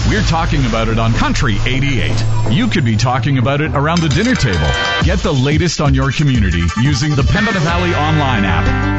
We're talking about it on Country 88. You could be talking about it around the dinner table. Get the latest on your community using the Pembina Valley online app.